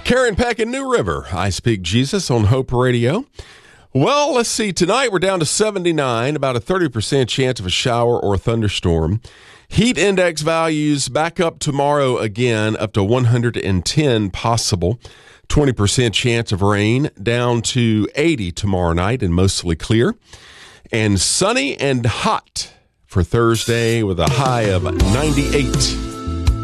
Karen Peck in New River. I Speak Jesus on Hope Radio. Well, let's see. Tonight we're down to 79, about a 30% chance of a shower or thunderstorm. Heat index values back up tomorrow again, up to 110 possible. 20% chance of rain, down to 80 tomorrow night and mostly clear. And sunny and hot for Thursday with a high of 98.